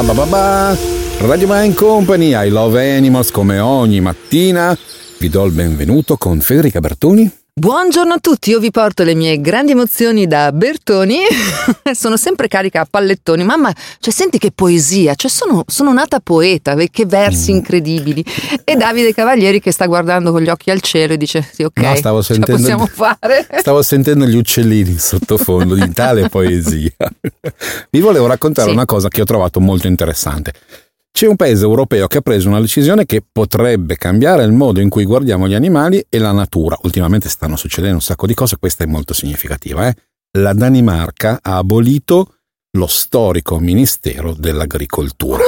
Radio Mind Company, I Love Animals, come ogni mattina vi do il benvenuto con Federica Bertoni. Buongiorno a tutti, io vi porto le mie grandi emozioni da Bertoni. Sono sempre carica a pallettoni. Mamma, cioè senti che poesia, cioè sono nata poeta, che versi incredibili. E Davide Cavalieri che sta guardando con gli occhi al cielo e dice sì, ok, no, stavo sentendo, ce la possiamo fare. Stavo sentendo gli uccellini in sottofondo di tale poesia. Vi volevo raccontare una cosa che ho trovato molto interessante. C'è un paese europeo che ha preso una decisione che potrebbe cambiare il modo in cui guardiamo gli animali e la natura. Ultimamente stanno succedendo un sacco di cose, questa è molto significativa. La Danimarca ha abolito lo storico Ministero dell'Agricoltura.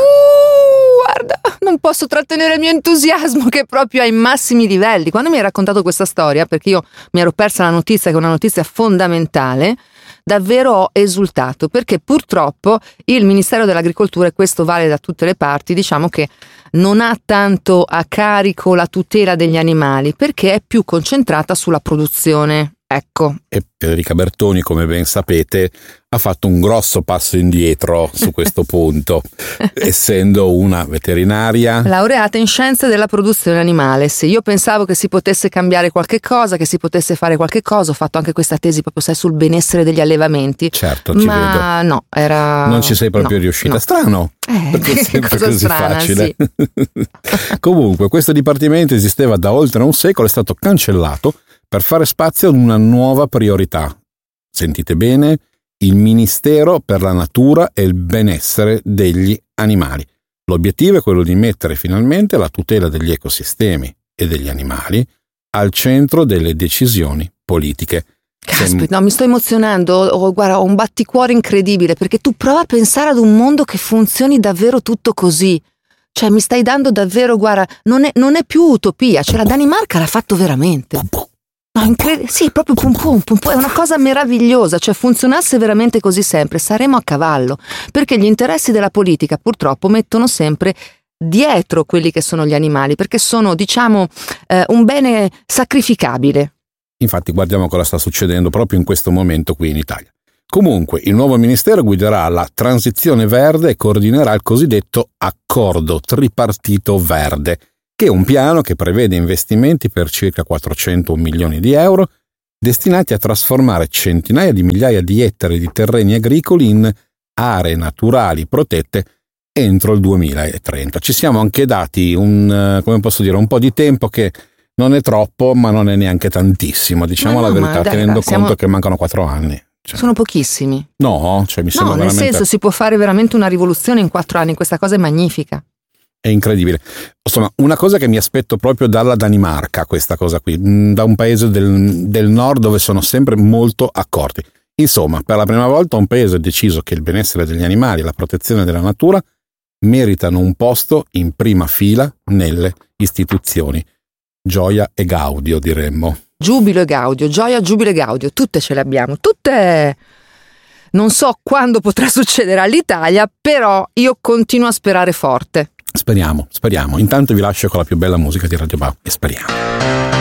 Guarda, non posso trattenere il mio entusiasmo che è proprio ai massimi livelli. Quando mi hai raccontato questa storia, perché io mi ero persa la notizia, che è una notizia fondamentale, davvero ho esultato, perché purtroppo il Ministero dell'Agricoltura, e questo vale da tutte le parti, diciamo che non ha tanto a carico la tutela degli animali, perché è più concentrata sulla produzione. Ecco. E Federica Bertoni, come ben sapete, ha fatto un grosso passo indietro su questo punto, essendo una veterinaria laureata in scienze della produzione animale. Se io pensavo che si potesse cambiare qualche cosa, che si potesse fare qualche cosa, ho fatto anche questa tesi proprio sul benessere degli allevamenti. Certo, ci ma vedo. No, era... Non ci sei proprio riuscita. No. Strano. Perché è sempre cosa così strana, facile. Sì. Comunque, questo dipartimento esisteva da oltre un secolo, è stato cancellato per fare spazio ad una nuova priorità. Sentite bene, il Ministero per la Natura e il Benessere degli Animali. L'obiettivo è quello di mettere finalmente la tutela degli ecosistemi e degli animali al centro delle decisioni politiche. Caspita, no, mi sto emozionando, guarda, ho un batticuore incredibile, perché tu prova a pensare ad un mondo che funzioni davvero tutto così. Cioè mi stai dando davvero, guarda, non è più utopia, cioè la Danimarca l'ha fatto veramente. No, sì, proprio pum pum pum pum, è una cosa meravigliosa, cioè funzionasse veramente così sempre, saremo a cavallo, perché gli interessi della politica purtroppo mettono sempre dietro quelli che sono gli animali, perché sono, diciamo, un bene sacrificabile. Infatti guardiamo cosa sta succedendo proprio in questo momento qui in Italia. Comunque, il nuovo ministero guiderà la transizione verde e coordinerà il cosiddetto Accordo Tripartito Verde, che è un piano che prevede investimenti per circa 400 milioni di euro destinati a trasformare centinaia di migliaia di ettari di terreni agricoli in aree naturali protette entro il 2030. Ci siamo anche dati un po' di tempo che non è troppo, ma non è neanche tantissimo, diciamo la verità, tenendo conto che mancano 4 anni. Cioè, sono pochissimi. No, cioè mi sembra nel veramente... senso si può fare veramente una rivoluzione in 4 anni, questa cosa è magnifica. È incredibile. Insomma, una cosa che mi aspetto proprio dalla Danimarca, questa cosa qui, da un paese del nord dove sono sempre molto accorti. Insomma, per la prima volta un paese ha deciso che il benessere degli animali e la protezione della natura meritano un posto in prima fila nelle istituzioni. Gioia e gaudio, diremmo. Giubilo e gaudio, gioia, giubilo e gaudio, tutte ce le abbiamo, tutte. Non so quando potrà succedere all'Italia, però io continuo a sperare forte. Speriamo. Intanto vi lascio con la più bella musica di Radio Bau e speriamo.